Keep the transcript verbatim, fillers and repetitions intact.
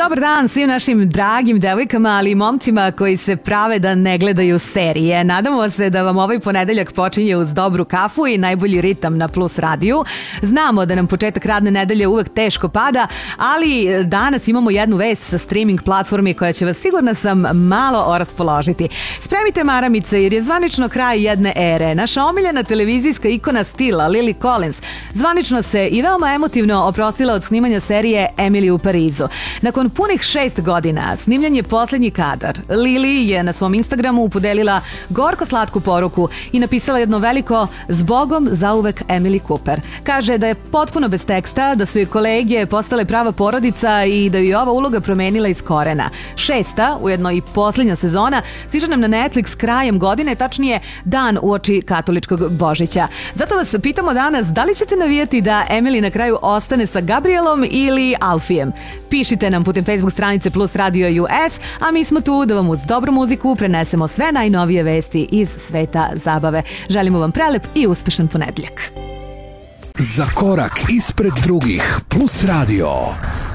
Dobar dan svim našim dragim devojkama, ali i momcima koji se prave da ne gledaju serije. Nadamo se da vam ovaj ponedeljak počinje uz dobru kafu i najbolji ritam na Plus radiju. Znamo da nam početak radne nedelje uvek teško pada, ali danas imamo jednu vest sa streaming platformi koja će vas, sigurna sam, malo oraspoložiti. Spremite maramice jer je zvanično kraj jedne ere. Naša omiljena televizijska ikona stila Lily Collins zvanično se i veoma emotivno oprostila od snimanja serije Emily u Parizu. Nakon punih šest godina snimljen je poslednji kadar. Lily je na svom Instagramu podelila gorko slatku poruku i napisala jedno veliko "Zbogom zauvek Emily Cooper". Kaže da je potpuno bez teksta, da su joj kolege postale prava porodica i da ju je ova uloga promenila iz korena. Šesta, ujedno i posljednja sezona, stiže nam na Netflix krajem godine, tačnije dan uoči katoličkog Božića. Zato vas pitamo danas, da li ćete navijati da Emily na kraju ostane sa Gabrielom ili Alfijem? Pišite nam putem Facebook stranice Plus Radio U S, a mi smo tu da vam uz dobru muziku prenesemo sve najnovije vesti iz sveta zabave. Želimo vam prelep i uspešan ponedeljak. Za korak ispred drugih, Plus Radio.